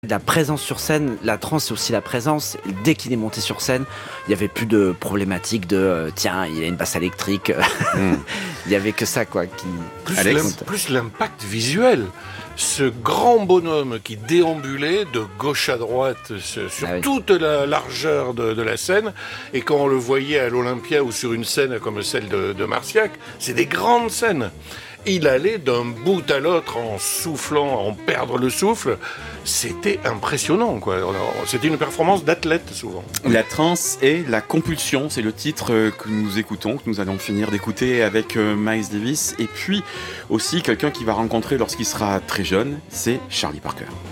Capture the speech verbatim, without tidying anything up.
La présence sur scène, la trance c'est aussi la présence. Dès qu'il est monté sur scène, il y avait plus de problématique de euh, tiens, il a une basse électrique. Mm. Il y avait que ça quoi. Qui... Plus, l'im- plus l'impact visuel. Ce grand bonhomme qui déambulait de gauche à droite sur ah oui. toute la largeur de, de la scène, et quand on le voyait à l'Olympia ou sur une scène comme celle de, de Marciac, c'est des grandes scènes. Il allait d'un bout à l'autre en soufflant, en perdre le souffle. C'était impressionnant, quoi. C'était une performance d'athlète, souvent. La transe et la compulsion, c'est le titre que nous écoutons, que nous allons finir d'écouter avec Miles Davis. Et puis aussi quelqu'un qu'il va rencontrer lorsqu'il sera très jeune, c'est Charlie Parker.